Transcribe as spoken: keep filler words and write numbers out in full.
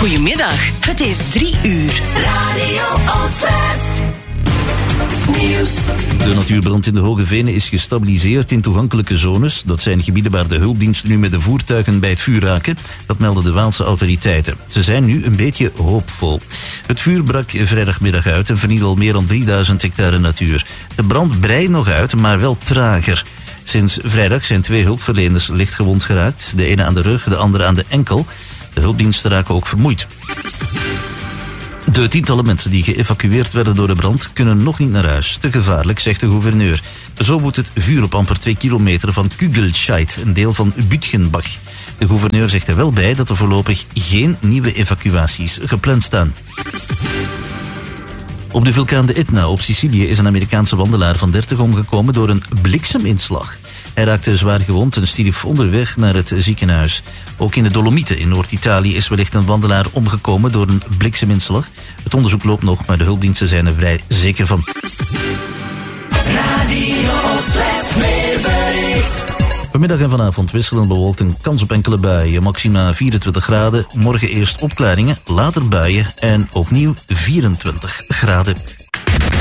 Goedemiddag, het is drie uur. Radio Oostwest. Nieuws. De natuurbrand in de Hoge Venen is gestabiliseerd in toegankelijke zones. Dat zijn gebieden waar de hulpdiensten nu met de voertuigen bij het vuur raken. Dat melden de Waalse autoriteiten. Ze zijn nu een beetje hoopvol. Het vuur brak vrijdagmiddag uit en vernielde al meer dan drieduizend hectare natuur. De brand breidt nog uit, maar wel trager. Sinds vrijdag zijn twee hulpverleners lichtgewond geraakt. De ene aan de rug, de andere aan de enkel. De hulpdiensten raken ook vermoeid. De tientallen mensen die geëvacueerd werden door de brand kunnen nog niet naar huis. Te gevaarlijk, zegt de gouverneur. Zo woedt het vuur op amper twee kilometer van Kugelscheid, een deel van Bütgenbach. De gouverneur zegt er wel bij dat er voorlopig geen nieuwe evacuaties gepland staan. Op de vulkaan de Etna op Sicilië is een Amerikaanse wandelaar van dertig omgekomen door een blikseminslag. Hij raakte zwaar gewond en stierf onderweg naar het ziekenhuis. Ook in de Dolomieten in Noord-Italië is wellicht een wandelaar omgekomen door een blikseminslag. Het onderzoek loopt nog, maar de hulpdiensten zijn er vrij zeker van. Radio Oostwest weerbericht. Vanmiddag en vanavond wisselend bewolkt, een kans op enkele buien. Maxima vierentwintig graden, morgen eerst opklaringen, later buien en opnieuw vierentwintig graden.